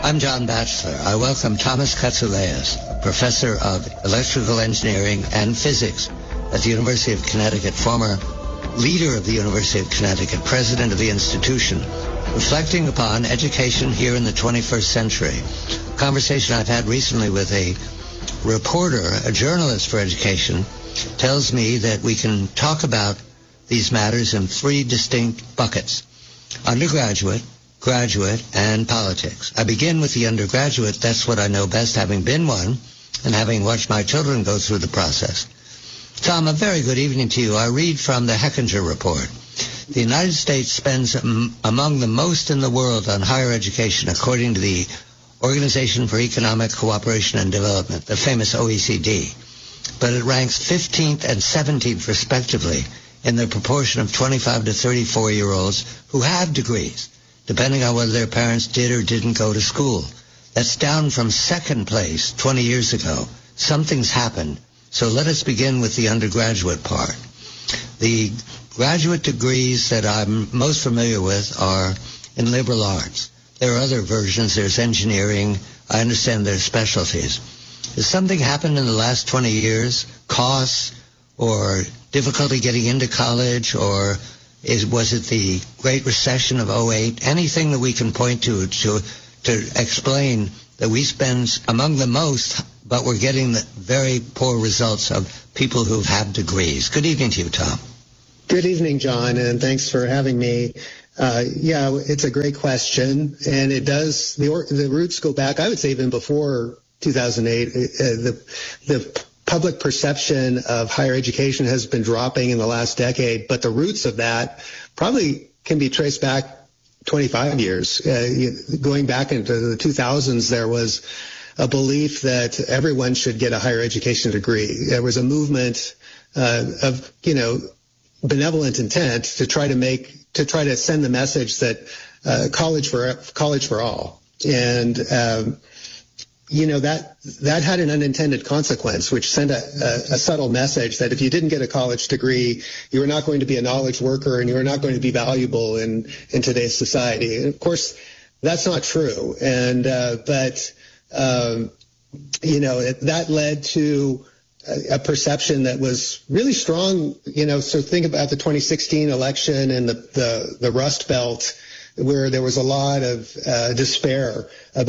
I'm John Batchelor. I welcome Thomas Katsouleas, professor of electrical engineering and physics at the University of Connecticut, former leader of the University of Connecticut, president of the institution, reflecting upon education here in the 21st century. A conversation I've had recently with a reporter, a journalist for education, tells me that we can talk about these matters in three distinct buckets: undergraduate, graduate, and politics. I begin with the undergraduate. That's what I know best, having been one and having watched my children go through the process. Tom, a very good evening to you. I read from the Hechinger Report. The United States spends among the most in the world on higher education, according to the Organization for Economic Cooperation and Development, the famous OECD. But it ranks 15th and 17th, respectively, in the proportion of 25 to 34-year-olds who have degrees, depending on whether their parents did or didn't go to school. That's down from second place 20 years ago. Something's happened. So let us begin with the undergraduate part. The graduate degrees that I'm most familiar with are in liberal arts. There are other versions. There's engineering. I understand there's specialties. Has something happened in the last 20 years? Costs or difficulty getting into college, or was it the Great Recession of '08? Anything that we can point to explain that we spend among the most, but we're getting the very poor results of people who have degrees. Good evening to you, Tom. Good evening, John, and thanks for having me. Yeah, it's a great question, and it does. The roots go back, I would say, even before 2008. The public perception of higher education has been dropping in the last decade, but the roots of that probably can be traced back 25 years. Going back into the 2000s, there was a belief that everyone should get a higher education degree. There was a movement of, benevolent intent to try to send the message that college for all. And that had an unintended consequence, which sent a subtle message that if you didn't get a college degree, you were not going to be a knowledge worker and you were not going to be valuable in today's society. And of course, that's not true. And that led to a perception that was really strong. So think about the 2016 election and the Rust Belt, where there was a lot of despair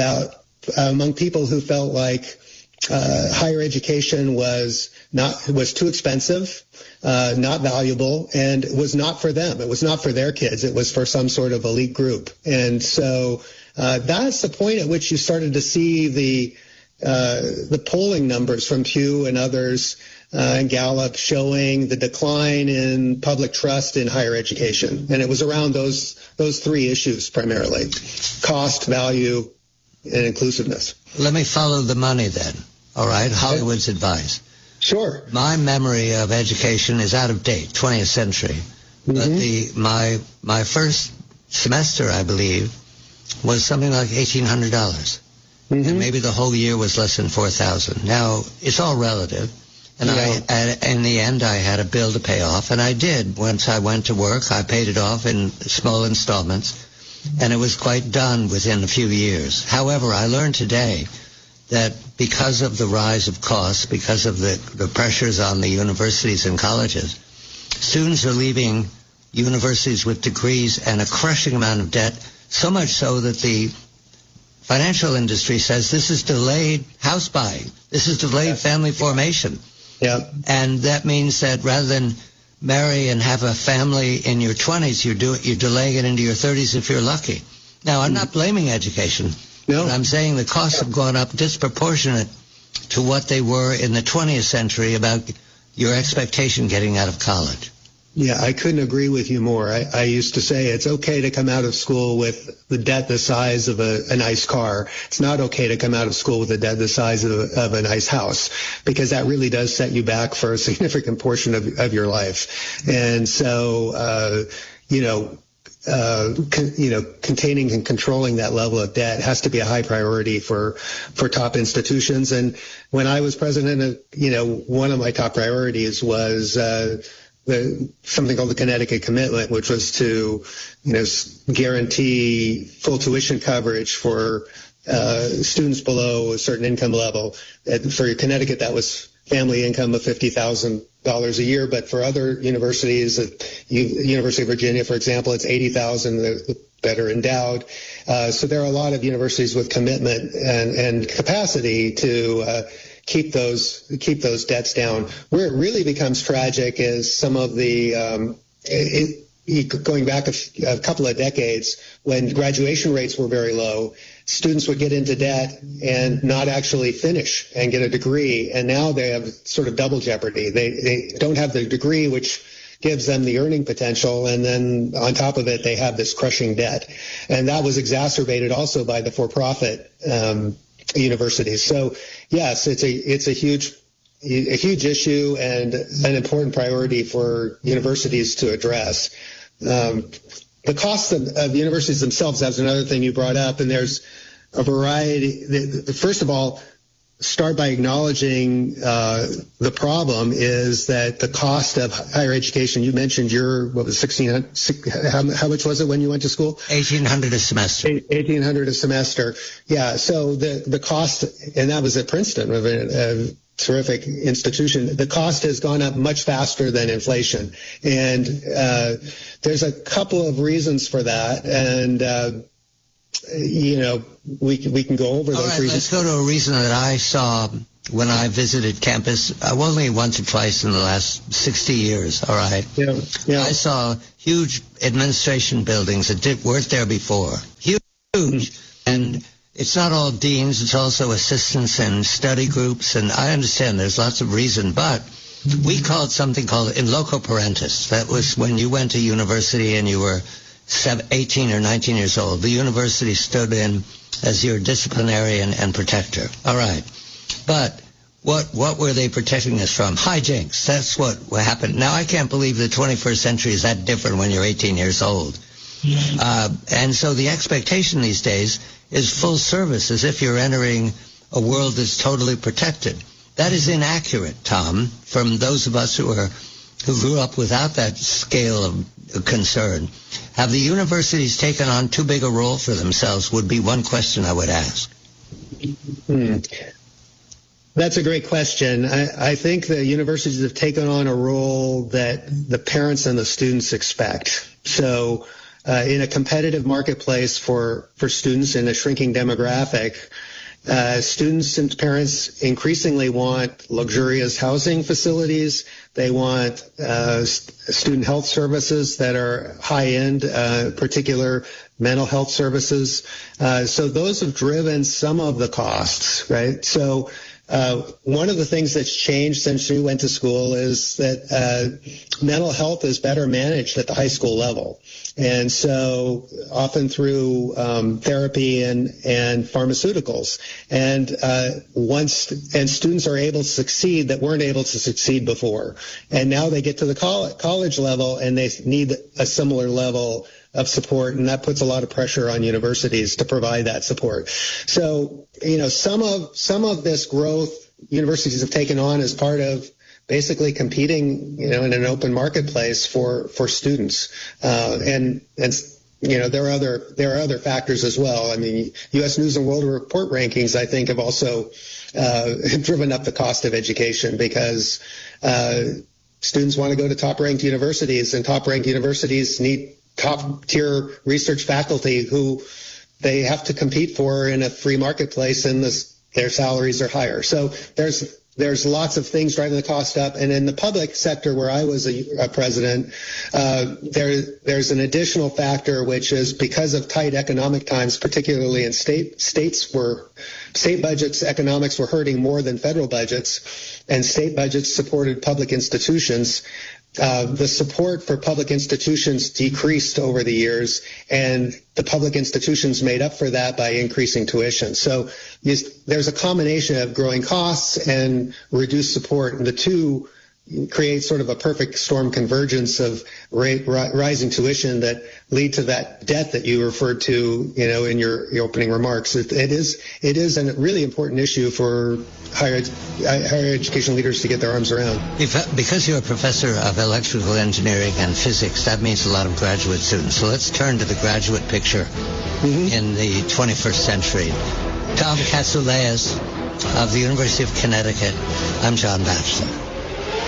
among people who felt like higher education was too expensive, not valuable, and was not for them. It was not for their kids. It was for some sort of elite group. And so that's the point at which you started to see the polling numbers from Pew and others and Gallup showing the decline in public trust in higher education. And it was around those three issues primarily: cost, value, and inclusiveness. Let me follow the money then. All right, Hollywood's advice. Sure. My memory of education is out of date, 20th century. Mm-hmm. But my first semester, I believe, was something like $1,800. Mm-hmm. And maybe the whole year was less than $4,000. Now, it's all relative. And in the end, I had a bill to pay off, and I did. Once I went to work, I paid it off in small installments, and it was quite done within a few years. However, I learned today that because of the rise of costs, because of the pressures on the universities and colleges, students are leaving universities with degrees and a crushing amount of debt, so much so that the financial industry says this is delayed house buying. This is delayed family formation. Yeah. And that means that rather than marry and have a family in your 20s, you're delaying it into your 30s if you're lucky. Now, I'm not blaming education. No. But I'm saying the costs have gone up disproportionate to what they were in the 20th century about your expectation getting out of college. Yeah, I couldn't agree with you more. I used to say it's okay to come out of school with the debt the size of a nice car. It's not okay to come out of school with a debt the size of a nice house, because that really does set you back for a significant portion of your life. And so, containing and controlling that level of debt has to be a high priority for top institutions. And when I was president, one of my top priorities was something called the Connecticut Commitment, which was to, guarantee full tuition coverage for students below a certain income level. For Connecticut, that was family income of $50,000 a year, but for other universities, University of Virginia, for example, it's $80,000 that are endowed. So there are a lot of universities with commitment and capacity to keep those debts down. Where it really becomes tragic is some of the going back a couple of decades when graduation rates were very low. Students would get into debt and not actually finish and get a degree, and now they have sort of double jeopardy. They don't have the degree, which gives them the earning potential, and then on top of it, they have this crushing debt. And that was exacerbated also by the for-profit universities. So, yes, it's a huge issue and an important priority for universities to address. The cost of universities themselves, that's another thing you brought up, and there's a variety. First of all, start by acknowledging the problem is that the cost of higher education. You mentioned what was 1,600? How much was it when you went to school? $1,800 a semester. $1,800 a semester. Yeah. So the cost, and that was at Princeton, a terrific institution. The cost has gone up much faster than inflation, and there's a couple of reasons for that, and we can go over those reasons. Let's go to a reason that I saw when I visited campus. Only once or twice in the last 60 years. All right. Yeah. I saw huge administration buildings that weren't there before. Huge, and it's not all deans, it's also assistants and study groups, and I understand there's lots of reason, but we called something called in loco parentis. That was when you went to university and you were 18 or 19 years old. The university stood in as your disciplinarian and protector. All right. But what were they protecting us from? Hijinks. That's what happened. Now, I can't believe the 21st century is that different when you're 18 years old. And so the expectation these days is full service, as if you're entering a world that's totally protected. That is inaccurate, Tom, from those of us who grew up without that scale of concern. Have the universities taken on too big a role for themselves would be one question I would ask. That's a great question. I think the universities have taken on a role that the parents and the students expect. So in a competitive marketplace for students in a shrinking demographic, students and parents increasingly want luxurious housing facilities. They want student health services that are high-end, particular mental health services. So those have driven some of the costs, right? So one of the things that's changed since we went to school is that mental health is better managed at the high school level. And so often through therapy and pharmaceuticals. And students are able to succeed that weren't able to succeed before. And now they get to the college level and they need a similar level of support, and that puts a lot of pressure on universities to provide that support. So, some of this growth universities have taken on as part of basically competing, in an open marketplace for students. And there are other factors as well. I mean, U.S. News and World Report rankings, I think, have also driven up the cost of education because students want to go to top-ranked universities, and top-ranked universities need top-tier research faculty who they have to compete for in a free marketplace, and their salaries are higher. So there's lots of things driving the cost up. And in the public sector where I was a president, there's an additional factor, which is because of tight economic times, particularly in state budgets, economics were hurting more than federal budgets, and state budgets supported public institutions. The support for public institutions decreased over the years, and the public institutions made up for that by increasing tuition. So there's a combination of growing costs and reduced support, and the two create sort of a perfect storm convergence of rising tuition that lead to that debt that you referred to, in your opening remarks. It is a really important issue for higher education leaders to get their arms around. Because you're a professor of electrical engineering and physics, that means a lot of graduate students. So let's turn to the graduate picture in the 21st century. Tom Katsouleas of the University of Connecticut, I'm John Batchelor.